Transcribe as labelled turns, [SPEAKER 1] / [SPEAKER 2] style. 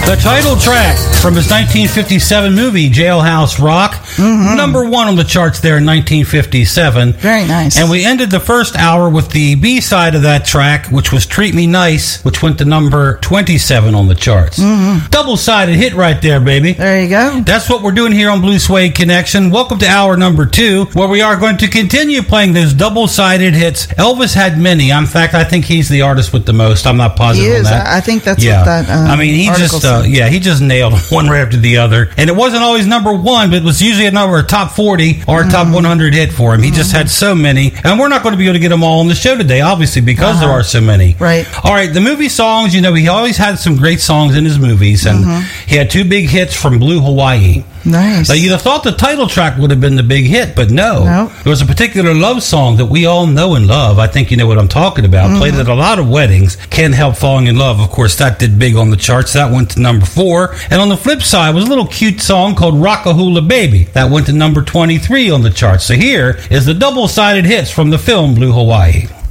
[SPEAKER 1] The title track from his 1957 movie, Jailhouse Rock, number one on the charts there in 1957.
[SPEAKER 2] Very nice.
[SPEAKER 1] And we ended the first hour with the B-side of that track, which was Treat Me Nice, which went to number 27 on the charts. Double-sided hit right there, baby.
[SPEAKER 2] There you go.
[SPEAKER 1] That's what we're doing here on Blue Suede Connection. Welcome to hour number 2, where we are going to continue playing those double-sided hits. Elvis had many. In fact, I think he's the artist with the most. I'm not positive
[SPEAKER 2] He is.
[SPEAKER 1] on that.
[SPEAKER 2] I think that's what that
[SPEAKER 1] I mean, he just nailed one right after the other. And it wasn't always number one, but it was usually a top 40 or a top 100 hit for him. He just had so many. And we're not going to be able to get them all on the show today, obviously, because there are so many.
[SPEAKER 2] Right.
[SPEAKER 1] All right, the movie songs, he always had some great songs in his movies. And he had 2 big hits from Blue Hawaii.
[SPEAKER 2] Nice.
[SPEAKER 1] Now, you'd have thought the title track would have been the big hit, but no. There was a particular love song that we all know and love. I think you know what I'm talking about. Played at a lot of weddings. Can't Help Falling in Love. Of course, that did big on the charts. That went to number 4. And on the flip side was a little cute song called Rockahula Baby. That went to number 23 on the charts. So here is the double-sided hits from the film Blue Hawaii.